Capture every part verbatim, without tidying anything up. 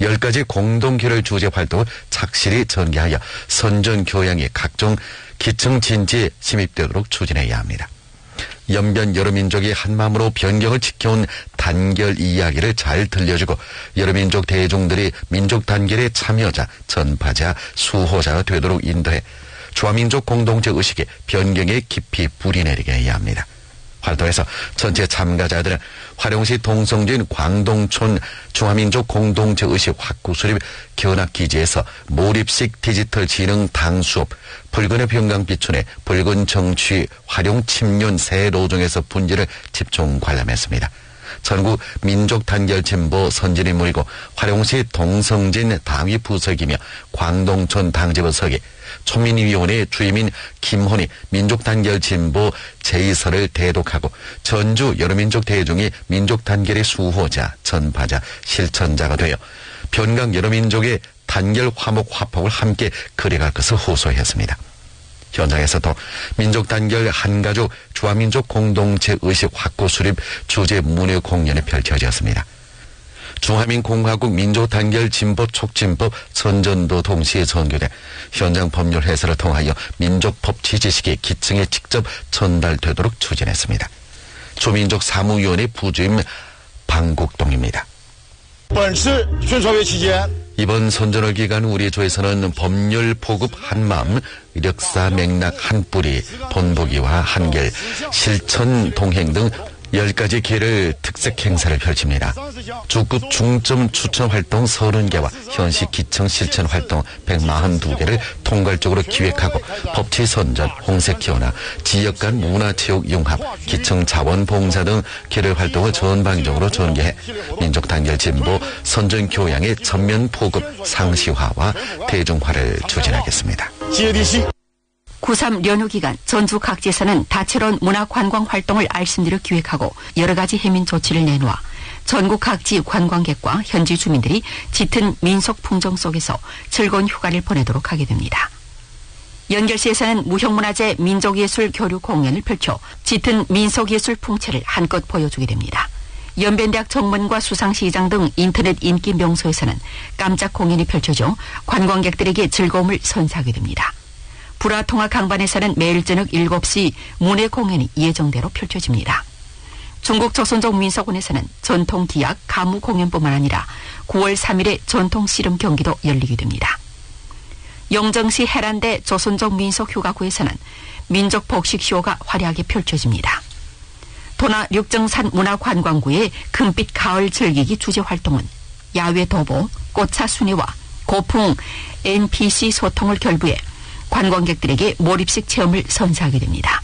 열 가지 공동교를 주제 활동을 착실히 전개하여 선전 교양이 각종 기층 진지에 침입되도록 추진해야 합니다. 연변 여러 민족이 한마음으로 변경을 지켜온 단결 이야기를 잘 들려주고 여러 민족 대중들이 민족 단결의 참여자, 전파자, 수호자가 되도록 인도해 주화민족 공동체 의식에 변경에 깊이 뿌리내리게 해야 합니다. 활동에서 전체 참가자들은 화룡시 동성진 광동촌 중화민족 공동체 의식 확구 수립 견학기지에서 몰입식 디지털 지능 당수업, 붉은의 평강비춘의 붉은 정취 화룡 침륜 새 로종에서 분지를 집중 관람했습니다. 전국 민족 단결 진보 선진인물이고 화룡시 동성진 당위 부석이며 광동촌 당지부석이 초민위원회 주임인 김혼이 민족 단결 진보 제의서를 대독하고 전주 여러 민족 대중이 민족 단결의 수호자, 전파자, 실천자가 되어 변강 여러 민족의 단결 화목 화폭을 함께 그려갈 것을 호소했습니다. 현장에서도 민족 단결 한가족 주화민족 공동체 의식 확고 수립 주제 문예 공연이 펼쳐졌습니다. 중화민공화국 민족 단결 진보 촉진법 선전도 동시에 전개돼 현장 법률 해설을 통하여 민족법 취지식이 기층에 직접 전달되도록 추진했습니다. 조민족 사무위원회 부주임 방국동입니다. 이번 선전월 기간 우리 조에서는 법률 포급 한마음, 역사 맥락 한뿌리, 본보기와 한결, 실천 동행 등 열 가지 계를 특색 행사를 펼칩니다. 주급 중점 추천 활동 서른 개와 현식 기청 실천 활동 백사십이 개를 통괄적으로 기획하고 법치 선전, 홍색 기원화, 지역 간 문화체육 융합, 기청 자원 봉사 등 계를 활동을 전방위적으로 전개해 민족 단결 진보 선전 교양의 전면 포급 상시화와 대중화를 추진하겠습니다. 구삼 연휴 기간 전주 각지에서는 다채로운 문화관광 활동을 알심들여 기획하고 여러 가지 해민 조치를 내놓아 전국 각지 관광객과 현지 주민들이 짙은 민속 풍경 속에서 즐거운 휴가를 보내도록 하게 됩니다. 연결시에서는 무형문화재 민족예술 교류 공연을 펼쳐 짙은 민속예술 풍채를 한껏 보여주게 됩니다. 연변대학 정문과 수상시장 등 인터넷 인기 명소에서는 깜짝 공연이 펼쳐져 관광객들에게 즐거움을 선사하게 됩니다. 불화통화 강반에서는 매일 저녁 일곱 시 문예 공연이 예정대로 펼쳐집니다. 중국 조선족 민속원에서는 전통 기악 가무 공연뿐만 아니라 구월 삼일에 전통 씨름 경기도 열리게 됩니다. 영정시 해란대 조선족 민속 휴가구에서는 민족 복식쇼가 화려하게 펼쳐집니다. 도나 육정산 문화관광구의 금빛 가을 즐기기 주제 활동은 야외 도보, 꽃차 순회와 고풍 엔피씨 소통을 결부해 관광객들에게 몰입식 체험을 선사하게 됩니다.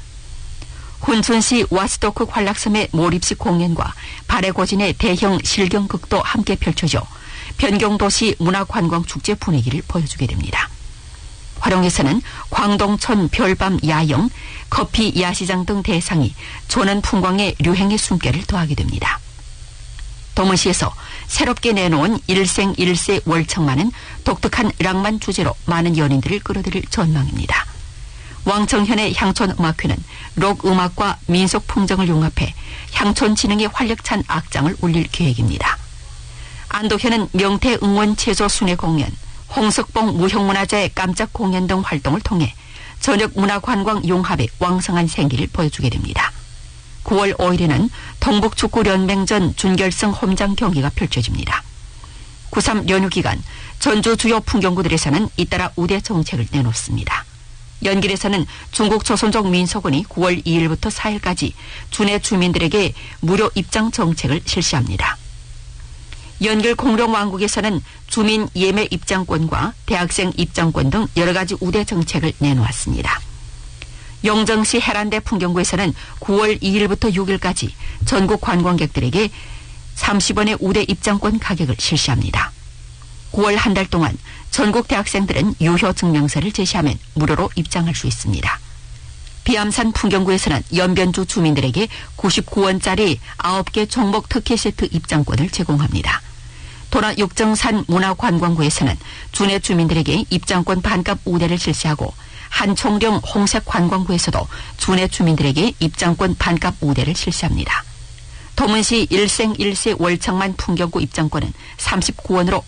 훈춘시 와스도크 관락섬의 몰입식 공연과 발해고진의 대형 실경극도 함께 펼쳐져 변경도시 문화관광축제 분위기를 보여주게 됩니다. 화룡에서는 광동천 별밤 야영, 커피 야시장 등 대상이 조는 풍광의 류행의 숨결을 더하게 됩니다. 동문시에서 새롭게 내놓은 일생일세 월청마는 독특한 낭만 주제로 많은 연인들을 끌어들일 전망입니다. 왕청현의 향촌음악회는 록음악과 민속풍정을 융합해 향촌지능의 활력찬 악장을 울릴 계획입니다. 안도현은 명태응원 체조 순회 공연, 홍석봉 무형문화재 깜짝 공연 등 활동을 통해 저녁 문화관광 융합의 왕성한 생기를 보여주게 됩니다. 구월 오일에는 동북축구연맹전 준결승 홈장 경기가 펼쳐집니다. 구삼 연휴 기간 전주 주요 풍경구들에서는 잇따라 우대 정책을 내놓습니다. 연길에서는 중국 조선족 민속원이 구월 이일부터 사일까지 주내 주민들에게 무료 입장 정책을 실시합니다. 연길 공룡왕국에서는 주민 예매 입장권과 대학생 입장권 등 여러 가지 우대 정책을 내놓았습니다. 영정시 해란대 풍경구에서는 구월 이일부터 육일까지 전국 관광객들에게 삼십 원의 우대 입장권 가격을 실시합니다. 구월 한 달 동안 전국 대학생들은 유효 증명서를 제시하면 무료로 입장할 수 있습니다. 비암산 풍경구에서는 연변주 주민들에게 구십구 원짜리 아홉 개 종목 특혜 세트 입장권을 제공합니다. 도나 육정산 문화관광구에서는 주내 주민들에게 입장권 반값 우대를 실시하고 한총령 홍색 관광구에서도 주내 주민들에게 입장권 반값 우대를 실시합니다. 도문시 일생일세 월청만 풍경구 입장권은 삼십구 원으로